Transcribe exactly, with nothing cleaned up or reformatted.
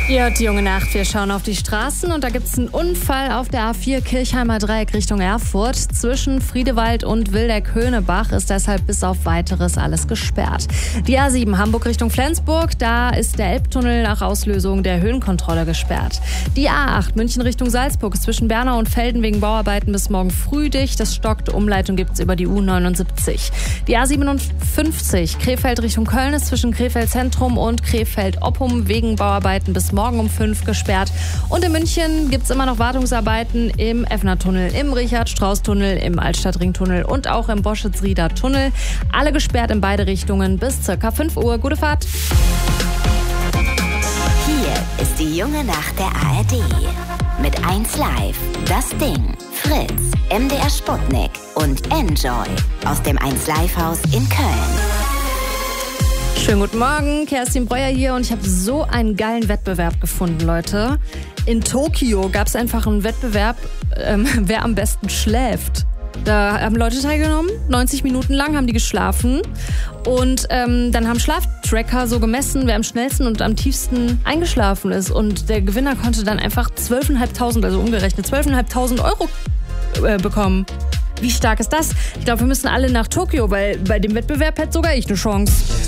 Ihr hört die junge Nacht, wir schauen auf die Straßen und da gibt es einen Unfall auf der A vier Kirchheimer Dreieck Richtung Erfurt. Zwischen Friedewald und Wildeck-Höhnebach ist deshalb bis auf Weiteres alles gesperrt. Die A sieben Hamburg Richtung Flensburg, da ist der Elbtunnel nach Auslösung der Höhenkontrolle gesperrt. Die A acht München Richtung Salzburg ist zwischen Bernau und Velden wegen Bauarbeiten bis morgen früh dicht. Das stockt, Umleitung gibt es über die U neunundsiebzig. Die A siebenundfünfzig Krefeld Richtung Köln ist zwischen Krefeld Zentrum und Krefeld-Oppum wegen Bauarbeiten bis morgen um fünf gesperrt. Und in München gibt es immer noch Wartungsarbeiten im Effner-Tunnel, im Richard-Strauß-Tunnel, im Altstadt-Ring-Tunnel und auch im Boschitz-Rieder-Tunnel. Alle gesperrt in beide Richtungen bis circa fünf Uhr. Gute Fahrt! Hier ist die junge Nacht der A R D. Mit eins Live, Das Ding, Fritz, M D R Sputnik und Enjoy aus dem eins Live Haus in Köln. Schönen guten Morgen, Kerstin Breuer hier und ich habe so einen geilen Wettbewerb gefunden, Leute. In Tokio gab es einfach einen Wettbewerb, ähm, wer am besten schläft. Da haben Leute teilgenommen, neunzig Minuten lang haben die geschlafen und ähm, dann haben Schlaftracker so gemessen, wer am schnellsten und am tiefsten eingeschlafen ist und der Gewinner konnte dann einfach zwölftausendfünfhundert, also umgerechnet zwölftausendfünfhundert Euro äh, bekommen. Wie stark ist das? Ich glaube, wir müssen alle nach Tokio, weil bei dem Wettbewerb hätte sogar ich eine Chance.